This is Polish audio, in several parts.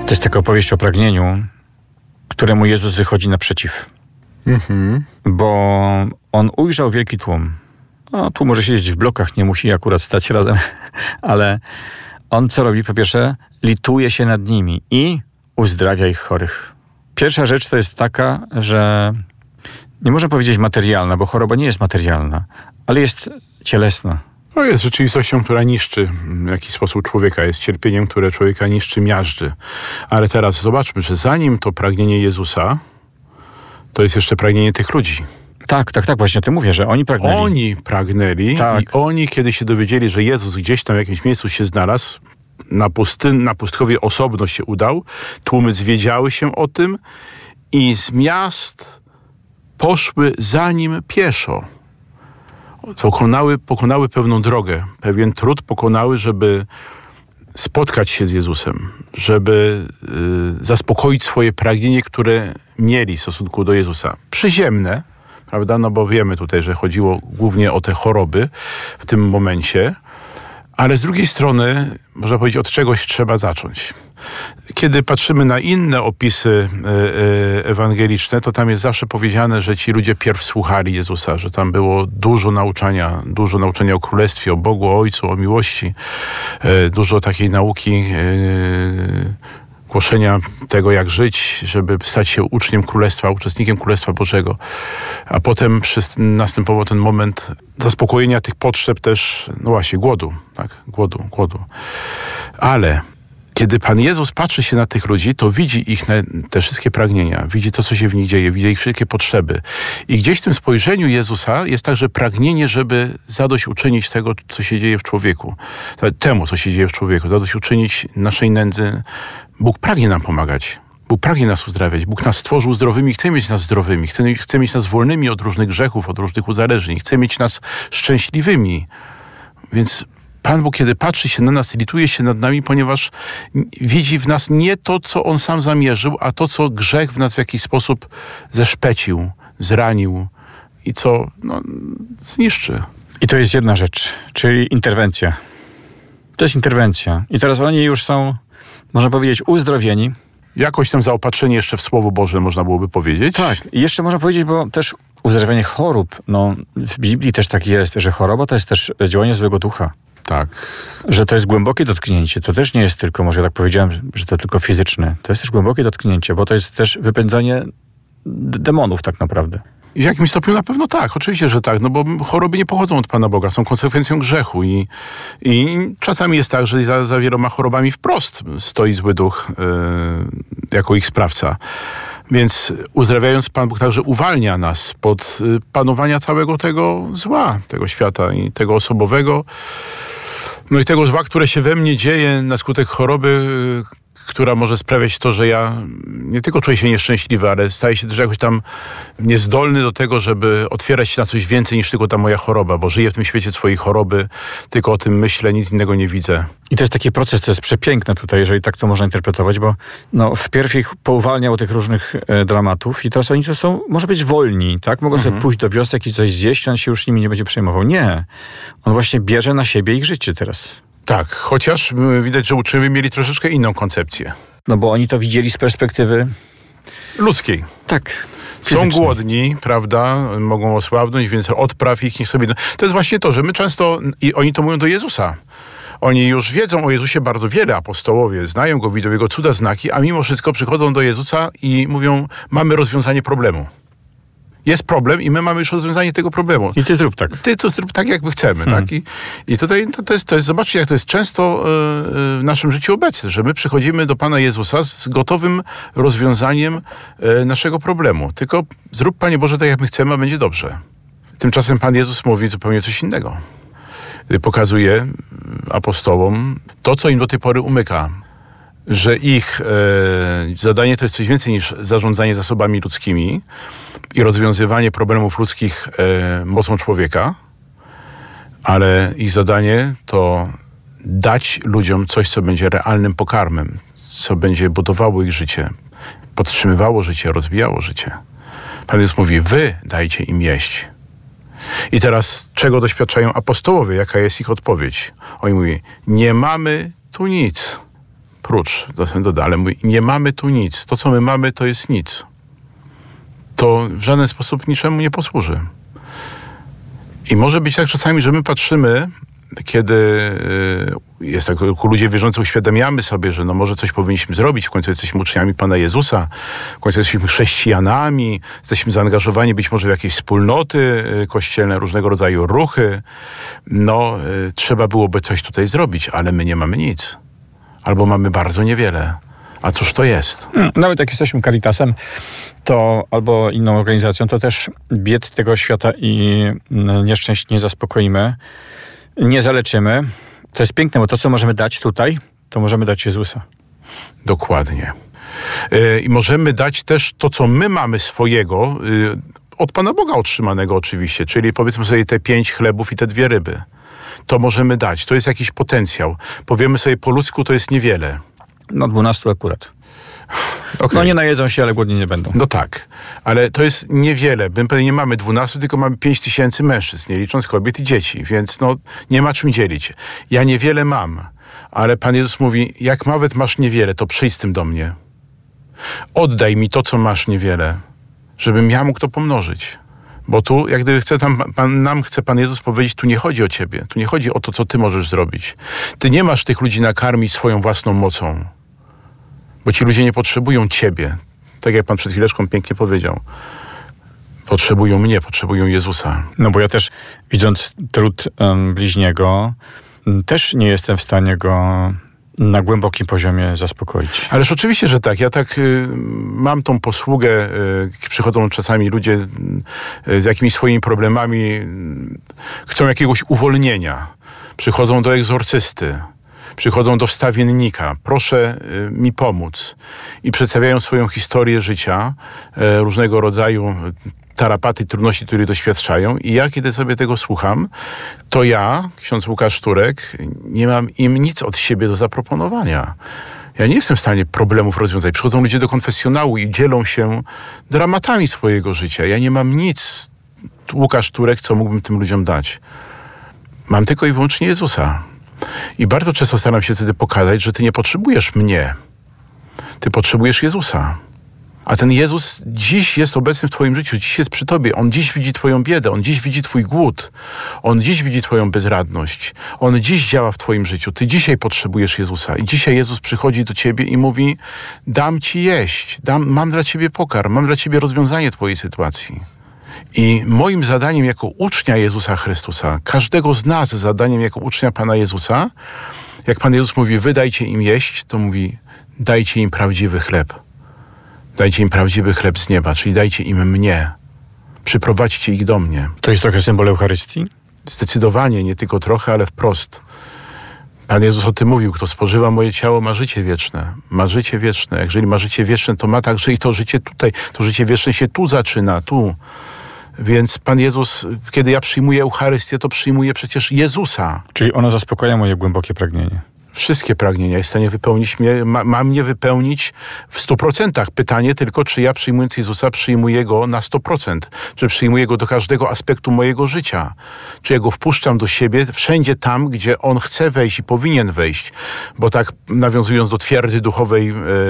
To jest taka opowieść o pragnieniu, któremu Jezus wychodzi naprzeciw. Bo on ujrzał wielki tłum. No, tu może siedzieć w blokach, nie musi akurat stać razem, ale on co robi? Po pierwsze, lituje się nad nimi i uzdrawia ich chorych. Pierwsza rzecz to jest taka, że nie można powiedzieć materialna, bo choroba nie jest materialna, ale jest cielesna. No jest rzeczywistością, która niszczy w jakiś sposób człowieka. Jest cierpieniem, które człowieka niszczy, miażdży. Ale teraz zobaczmy, że zanim to pragnienie Jezusa, to jest jeszcze pragnienie tych ludzi. Tak, właśnie o tym mówię, że oni pragnęli. Oni pragnęli i oni, kiedy się dowiedzieli, że Jezus gdzieś tam w jakimś miejscu się znalazł, na pustkowie osobno się udał, tłumy zwiedziały się o tym i z miast poszły za nim pieszo. Pokonały pewną drogę, pewien trud pokonały, żeby spotkać się z Jezusem, żeby zaspokoić swoje pragnienie, które mieli w stosunku do Jezusa. Przyziemne, prawda? No bo wiemy tutaj, że chodziło głównie o te choroby w tym momencie, ale z drugiej strony, można powiedzieć, od czegoś trzeba zacząć. Kiedy patrzymy na inne opisy ewangeliczne, to tam jest zawsze powiedziane, że ci ludzie pierw słuchali Jezusa, że tam było dużo nauczania o Królestwie, o Bogu, o Ojcu, o miłości, dużo takiej nauki, głoszenia tego, jak żyć, żeby stać się uczniem Królestwa, uczestnikiem Królestwa Bożego. A potem następował ten moment zaspokojenia tych potrzeb też, no właśnie, głodu, tak? Głodu. Ale kiedy Pan Jezus patrzy się na tych ludzi, to widzi ich te wszystkie pragnienia, widzi to, co się w nich dzieje, widzi ich wszystkie potrzeby. I gdzieś w tym spojrzeniu Jezusa jest także pragnienie, żeby zadośćuczynić tego, co się dzieje w człowieku. Temu, co się dzieje w człowieku. Zadośćuczynić naszej nędzy. Bóg pragnie nam pomagać. Bóg pragnie nas uzdrawiać. Bóg nas stworzył zdrowymi, chce mieć nas zdrowymi. Chce mieć nas wolnymi od różnych grzechów, od różnych uzależnień. Chce mieć nas szczęśliwymi. Więc Pan Bóg, kiedy patrzy się na nas, lituje się nad nami, ponieważ widzi w nas nie to, co On sam zamierzył, a to, co grzech w nas w jakiś sposób zeszpecił, zranił i co zniszczy. I to jest jedna rzecz, czyli interwencja. To jest interwencja. I teraz oni już są, można powiedzieć, uzdrowieni. Jakoś tam zaopatrzenie jeszcze w Słowo Boże, można byłoby powiedzieć. Tak. I jeszcze można powiedzieć, bo też uzdrawianie chorób, w Biblii też tak jest, że choroba to jest też działanie złego ducha. Tak. Że to jest głębokie dotknięcie. To też nie jest tylko, może tak powiedziałem, że to tylko fizyczne. To jest też głębokie dotknięcie, bo to jest też wypędzanie demonów tak naprawdę. W jakimś stopniu na pewno tak, oczywiście, że tak, no bo choroby nie pochodzą od Pana Boga, są konsekwencją grzechu i czasami jest tak, że za wieloma chorobami wprost stoi zły duch jako ich sprawca. Więc uzdrawiając, Pan Bóg także uwalnia nas pod panowania całego tego zła, tego świata i tego osobowego, no i tego zła, które się we mnie dzieje na skutek choroby, która może sprawiać to, że ja nie tylko czuję się nieszczęśliwy, ale staję się też jakoś tam niezdolny do tego, żeby otwierać się na coś więcej niż tylko ta moja choroba, bo żyję w tym świecie swojej choroby, tylko o tym myślę, nic innego nie widzę. I to jest taki proces, to jest przepiękne tutaj, jeżeli tak to można interpretować, bo wpierw ich pouwalniał tych różnych dramatów i teraz oni to są, może być wolni, tak? Mogą sobie pójść do wiosek i coś zjeść, on się już nimi nie będzie przejmował. Nie. On właśnie bierze na siebie ich życie teraz. Tak, chociaż widać, że uczniowie mieli troszeczkę inną koncepcję. No bo oni to widzieli z perspektywy ludzkiej. Tak. Są głodni, prawda, mogą osłabnąć, więc odpraw ich, niech sobie... To jest właśnie to, że my często, i oni to mówią do Jezusa, oni już wiedzą o Jezusie bardzo wiele, apostołowie, znają Go, widzą Jego cuda, znaki, a mimo wszystko przychodzą do Jezusa i mówią, mamy rozwiązanie problemu. Jest problem i my mamy już rozwiązanie tego problemu. I ty zrób tak. Ty to zrób tak, jak my chcemy. Tak? I tutaj to jest, zobaczcie, jak to jest często w naszym życiu obecne, że my przychodzimy do Pana Jezusa z gotowym rozwiązaniem naszego problemu. Tylko zrób, Panie Boże, tak, jak my chcemy, a będzie dobrze. Tymczasem Pan Jezus mówi zupełnie coś innego. Pokazuje apostołom to, co im do tej pory umyka. Że ich zadanie to jest coś więcej niż zarządzanie zasobami ludzkimi i rozwiązywanie problemów ludzkich mocą człowieka, ale ich zadanie to dać ludziom coś, co będzie realnym pokarmem, co będzie budowało ich życie, podtrzymywało życie, rozwijało życie. Pan Jezus mówi, wy dajcie im jeść. I teraz czego doświadczają apostołowie? Jaka jest ich odpowiedź? Oni mówią, nie mamy tu nic. prócz. Ale mówi, nie mamy tu nic. To, co my mamy, to jest nic. To w żaden sposób niczemu nie posłuży. I może być tak czasami, że my patrzymy, kiedy jest tak, jako ludzie wierzący uświadamiamy sobie, że no może coś powinniśmy zrobić, w końcu jesteśmy uczniami Pana Jezusa, w końcu jesteśmy chrześcijanami, jesteśmy zaangażowani być może w jakieś wspólnoty kościelne, różnego rodzaju ruchy. No, trzeba byłoby coś tutaj zrobić, ale my nie mamy nic. Albo mamy bardzo niewiele. A cóż to jest? Nawet jak jesteśmy Caritasem, to albo inną organizacją, to też bied tego świata i nieszczęść nie zaspokoimy, nie zaleczymy. To jest piękne, bo to, co możemy dać tutaj, to możemy dać Jezusa. Dokładnie. I możemy dać też to, co my mamy swojego, od Pana Boga otrzymanego oczywiście, czyli powiedzmy sobie te 5 chlebów i te 2 ryby. To możemy dać. To jest jakiś potencjał. Powiemy sobie po ludzku, to jest niewiele. No 12 akurat. Okay. No nie najedzą się, ale głodni nie będą. No tak, ale to jest niewiele. My pewnie nie mamy 12, tylko mamy 5000 mężczyzn, nie licząc kobiet i dzieci, więc no nie ma czym dzielić. Ja niewiele mam, ale Pan Jezus mówi, jak nawet masz niewiele, to przyjdź z tym do mnie. Oddaj mi to, co masz niewiele, żebym ja mógł to pomnożyć. Bo tu, jak gdyby nam chce Pan Jezus powiedzieć, tu nie chodzi o ciebie, tu nie chodzi o to, co ty możesz zrobić. Ty nie masz tych ludzi nakarmić swoją własną mocą. Bo ci ludzie nie potrzebują ciebie. Tak jak Pan przed chwileczką pięknie powiedział. Potrzebują mnie, potrzebują Jezusa. No bo ja też, widząc trud bliźniego, też nie jestem w stanie go na głębokim poziomie zaspokoić. Ależ oczywiście, że tak. Ja tak mam tą posługę, przychodzą czasami ludzie z jakimiś swoimi problemami, chcą jakiegoś uwolnienia. Przychodzą do egzorcysty. Przychodzą do wstawiennika, proszę mi pomóc. I przedstawiają swoją historię życia, różnego rodzaju tarapaty, trudności, które doświadczają. I ja, kiedy sobie tego słucham, to ja, ksiądz Łukasz Turek, nie mam im nic od siebie do zaproponowania. Ja nie jestem w stanie problemów rozwiązać. Przychodzą ludzie do konfesjonału i dzielą się dramatami swojego życia. Ja nie mam nic, Łukasz Turek, co mógłbym tym ludziom dać. Mam tylko i wyłącznie Jezusa. I bardzo często staram się wtedy pokazać, że ty nie potrzebujesz mnie. Ty potrzebujesz Jezusa. A ten Jezus dziś jest obecny w twoim życiu, dziś jest przy tobie. On dziś widzi twoją biedę, on dziś widzi twój głód. On dziś widzi twoją bezradność. On dziś działa w twoim życiu. Ty dzisiaj potrzebujesz Jezusa. I dzisiaj Jezus przychodzi do ciebie i mówi, dam ci jeść, mam dla ciebie pokarm, mam dla ciebie rozwiązanie twojej sytuacji. I moim zadaniem jako ucznia Jezusa Chrystusa, każdego z nas zadaniem jako ucznia Pana Jezusa, jak Pan Jezus mówi, wy dajcie im jeść, to mówi, dajcie im prawdziwy chleb. Dajcie im prawdziwy chleb z nieba, czyli dajcie im mnie. Przyprowadźcie ich do mnie. To jest trochę symbol Eucharystii? Zdecydowanie, nie tylko trochę, ale wprost. Pan Jezus o tym mówił, kto spożywa moje ciało, ma życie wieczne. Ma życie wieczne. Jeżeli ma życie wieczne, to ma także i to życie tutaj. To życie wieczne się tu zaczyna, tu. Więc Pan Jezus, kiedy ja przyjmuję Eucharystię, to przyjmuję przecież Jezusa. Czyli ono zaspokaja moje głębokie pragnienie. Wszystkie pragnienia jest w stanie wypełnić mnie, ma mnie wypełnić w 100%. Pytanie tylko, czy ja przyjmując Jezusa przyjmuję Go na 100%. Czy przyjmuję Go do każdego aspektu mojego życia. Czy ja Go wpuszczam do siebie wszędzie tam, gdzie On chce wejść i powinien wejść. Bo tak nawiązując do twierdzy duchowej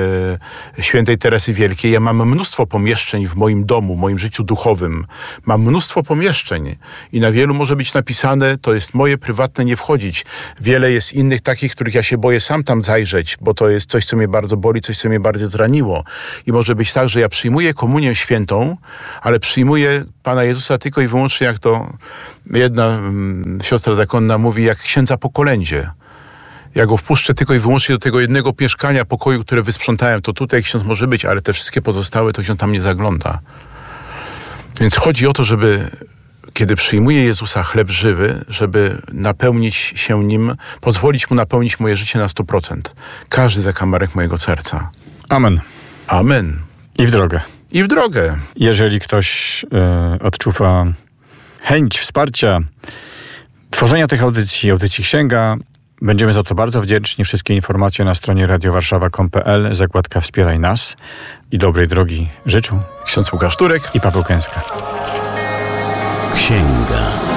świętej Teresy Wielkiej, ja mam mnóstwo pomieszczeń w moim domu, w moim życiu duchowym. Mam mnóstwo pomieszczeń i na wielu może być napisane, to jest moje prywatne, nie wchodzić. Wiele jest innych takich, których ja się boję sam tam zajrzeć, bo to jest coś, co mnie bardzo boli, coś, co mnie bardzo zraniło. I może być tak, że ja przyjmuję komunię świętą, ale przyjmuję Pana Jezusa tylko i wyłącznie, jak to jedna siostra zakonna mówi, jak księdza po kolędzie. Ja go wpuszczę tylko i wyłącznie do tego jednego mieszkania, pokoju, które wysprzątałem. To tutaj ksiądz może być, ale te wszystkie pozostałe, to ksiądz tam nie zagląda. Więc chodzi o to, żeby kiedy przyjmuję Jezusa, chleb żywy, żeby napełnić się Nim, pozwolić Mu napełnić moje życie na 100%. Każdy zakamarek mojego serca. Amen. Amen. I w drogę. I w drogę. Jeżeli ktoś odczuwa chęć wsparcia tworzenia tych audycji Księga, będziemy za to bardzo wdzięczni. Wszystkie informacje na stronie radiowarszawa.com.pl, zakładka Wspieraj nas. I dobrej drogi życzą ksiądz Łukasz Turek i Paweł Kęska. Księga.